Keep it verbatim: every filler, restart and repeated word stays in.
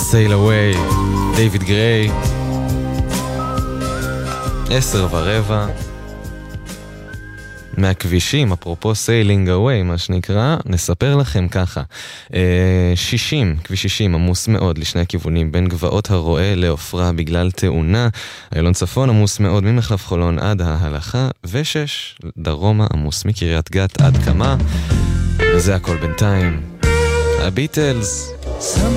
Sail Away, דיוויד גריי. עשר ורבע. מהכבישים, אפרופו Sailing Away, מה שנקרא, נספר לכם ככה. שישים, כביש שישים, עמוס מאוד לשני הכיוונים, בין גבעות הרועה לעופרה בגלל תאונה. איילון צפון עמוס מאוד ממחלף חולון עד ההלכה, ושש, דרומה עמוס מקריית גת עד כמה. וזה הכל בינתיים. הביטלס.